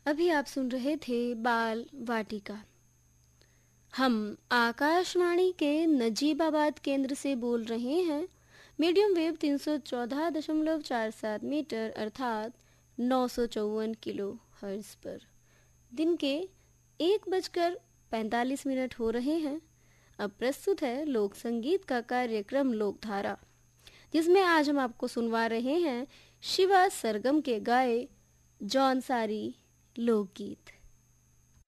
अभी आप सुन रहे थे बाल वाटिका। हम आकाशवाणी के नजीबाबाद केंद्र से बोल रहे हैं। मीडियम वेव 314.47 मीटर अर्थात 954 किलो हर्ट्ज पर। दिन के 1:45 हो रहे हैं। अब प्रस्तुत है लोक संगीत का कार्यक्रम लोकधारा, जिसमें आज हम आपको सुनवा रहे हैं शिवा सरगम के गाए जौनसारी लोकगीत।